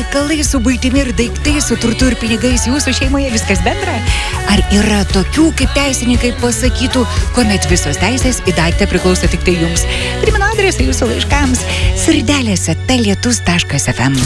reikalai su buitimi ir daiktais, su turtu ir pinigais jūsų šeimoje viskas bendra? Ar yra tokių, kaip teisininkai pasakytų, kuomet visos teisės į daiktą priklauso tik tai jums? Primenu adresą jūsų laiškams sirdelės@lietus.fm.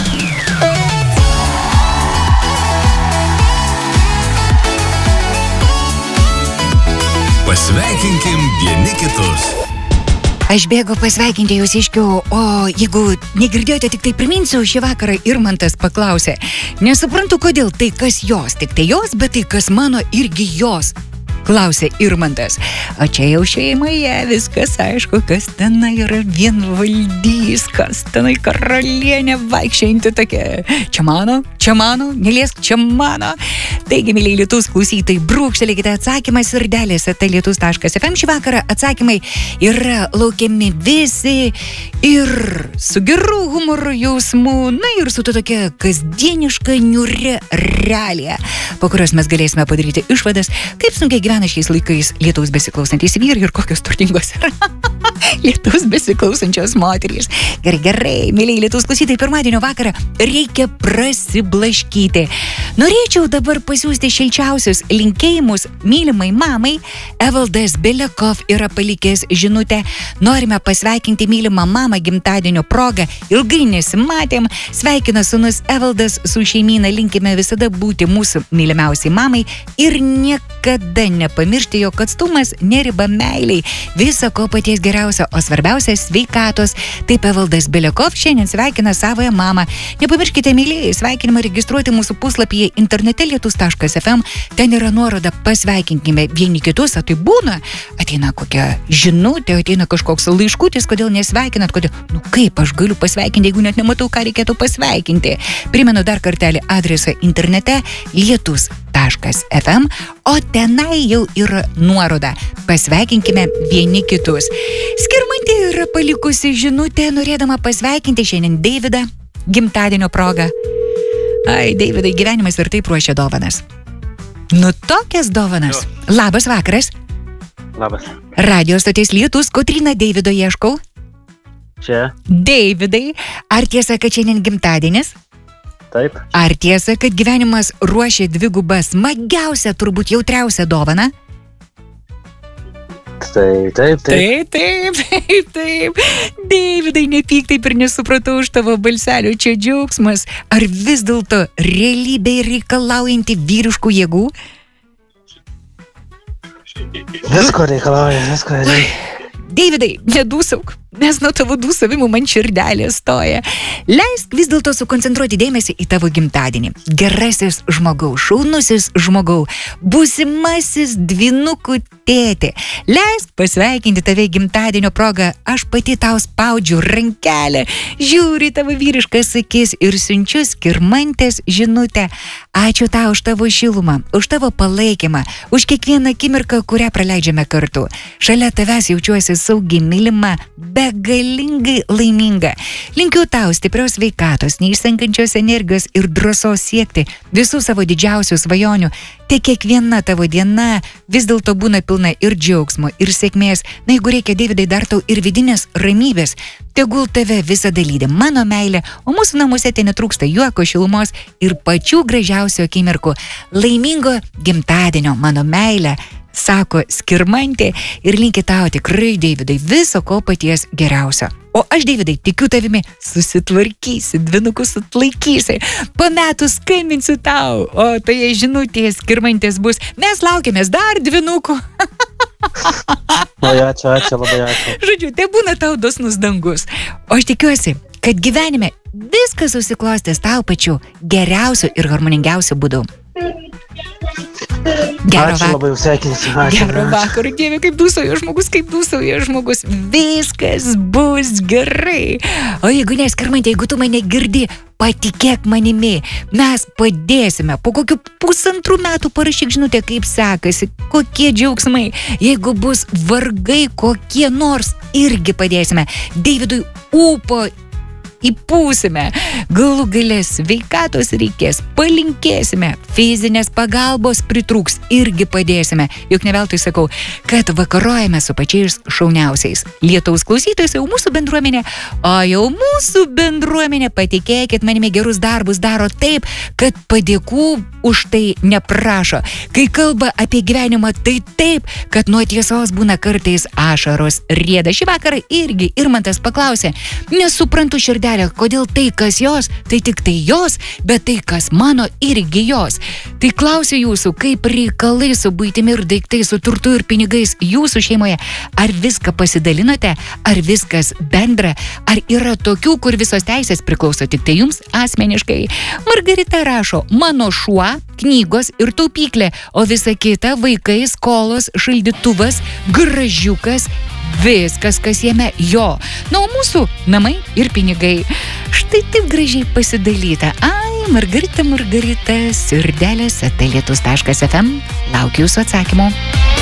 Pasveikinkim vieni kitus. Aš bėgu pasveikinti jūs iškių, o jeigu negirdėjote, tik tai priminsiu, šį vakarą Irmantas paklausė. Nesuprantu, kodėl tai kas jos, tik tai jos, bet tai kas mano irgi jos. Klausė Irmantas. O čia jau šeimoje viskas aišku, kas tenai yra vienvaldys, kas tenai karalienė vaikščianti tokia. Čia mano, neliesk, čia mano. Taigi, mėlyje Lietus klausytojai, brūkštelėkite atsakymą sirdelės@lietus.fm. Šį vakarą atsakymai yra laukiami visi ir su geru humoru jausmu, na ir su to tokia kasdieniška niūria realija, po kurios mes galėsime padaryti išvadas, kaip sunkiai gyvena šiais laikais lietaus besiklausantys vyrai ir kokios turtingos yra lietaus besiklausančios moterys. Gerai, mėlyje Lietus klausytojai, pirmadienio vakarą reikia prasiblaškyti. Norėčiau dabar pasiųsti šilčiausius linkėjimus mylimai mamai. Evaldas Belekov yra palikęs žinutę. Norime pasveikinti mylimą mamą gimtadienio progą. Ilgai nesimatėm. Sveikina sūnus Evaldas su šeimyna. Linkime visada būti mūsų mylimiausiai mamai ir niekada nepamiršti, jog atstumas neriba meiliai. Visa ko paties geriausio, o svarbiausia sveikatos. Taip Evaldas Belekov šiandien sveikina savoją mamą. Nepamirškite, mylėjai, sveikinimą registruoti mūsų puslapyje internete lietus.fm. Ten yra nuoroda pasveikinkime vieni kitus, o tai būna. Ateina kokia žinutė, ateina kažkoks laiškutis, kodėl nesveikinat, kodėl. Kaip aš galiu pasveikinti, jeigu net nematau, ką reikėtų pasveikinti. Primenu dar kartelį adresą internete lietus.fm, o tenai jau yra nuoroda. Pasveikinkime vieni kitus. Skirmantė yra palikusi žinutę, norėdama pasveikinti šiandien Deividą gimtadienio progą. Ai, Deividai, gyvenimas ir taip ruošia dovanas. Tokias dovanas. Labas vakaras. Labas. Radio stoties Lietus, Kotryna, Deivido ieškau. Čia. Deividai, ar tiesa, kad šiandien gimtadienis? Taip. Ar tiesa, kad gyvenimas ruošia dvigubą smagiausią, turbūt jautriausią dovaną? Taip. Deividai, nepyk, taip ir nesupratau už tavo balselio, čia džiaugsmas. Ar vis dėlto realybė reikalaujanti vyriškų jėgų? Visko reikalauja. Deividai, nedūsauk, nes nuo tavo dūsavimų man širdelė stoja. Leisk vis dėlto sukoncentruoti dėmesį į tavo gimtadienį. Gerasis žmogau, šaunusis žmogau, būsimasis dvynukų tėtė. Leisk pasveikinti tave gimtadienio progą. Aš pati tau spaudžiu rankelę, žiūri tavo vyriškas akis ir siunčiu Skirmantės žinutę. Ačiū tau už tavo šilumą, už tavo palaikymą, už kiekvieną akimirką, kurią praleidžiame kartu. Šalia tavęs jaučiuosi saugi, mylima, begalingai laiminga. Linkiu tau stiprios sveikatos, neišsenkančios energijos ir drąsos siekti visų savo didžiausių svajonių. Te kiekviena tavo diena vis dėlto būna pilna ir džiaugsmo, ir sėkmės. Na, jeigu reikia, Deividai, dar tau ir vidinės ramybės. Tegul tave visada lydi mano meilė, o mūsų namuose ten netrūksta juoko, šilumos ir pačių gražiausių akimirkų. Laimingo gimtadienio, mano meilė, sako Skirmantė, ir linki tau tikrai, Deividai, viso ko paties geriausio. O aš, Deividai, tikiu tavimi, susitvarkysi, dvynukus atlaikysi. Po metų skambinsiu tau, o toje žinutėje Skirmantės bus: mes laukiamės dar dvynukų. Labai ačiū. Žodžiu, tai būna tau dosnus dangus. O aš tikiuosi, kad gyvenime viskas susiklostės tau pačiu geriausiu ir harmoningiausiu būdu. Ačiū labai, sveikinsiu. Gero vakaro, Dieve, kaip dūsauja žmogus. Viskas bus gerai. O jeigu neskirmantė, jeigu tu mane girdi, patikėk manimi, mes padėsime. Po kokių 1,5 metų parašyk žinutę, kaip sekasi, kokie džiaugsmai. Jeigu bus vargai kokie nors, irgi padėsime. Deividui ūpo įpūsime, galų galės sveikatos reikės, palinkėsime, fizinės pagalbos pritrūks, irgi padėsime. Juk ne veltui sakau, kad vakarojame su pačiais šauniausiais. Lietaus klausytojais jau mūsų bendruomenė, o jau mūsų bendruomenė, patikėkit manimi, gerus darbus daro taip, kad padėkų už tai neprašo. Kai kalba apie gyvenimą, tai taip, kad nuo tiesos būna kartais ašaros rieda. Šį vakarą irgi Irmantas paklausė, nesuprantu širdelę, kodėl tai, kas jos, tai tik tai jos, bet tai, kas mano, irgi jos. Tai klausiu jūsų, kaip reikalai su buitimi ir daiktai, su turtu ir pinigais jūsų šeimoje. Ar viską pasidalinote, ar viskas bendra, ar yra tokių, kur visos teisės priklauso tik tai jums asmeniškai. Margarita rašo, mano šuo, knygos ir taupyklė, o visa kita vaikai, skolos, šaldytuvas, garažiukas, viskas, kas jame jo. Na, o mūsų namai ir pinigai. Štai taip gražiai pasidalyta. Ai, Margarita, sirdelės, lietus.fm. Laukiu jūsų atsakymų.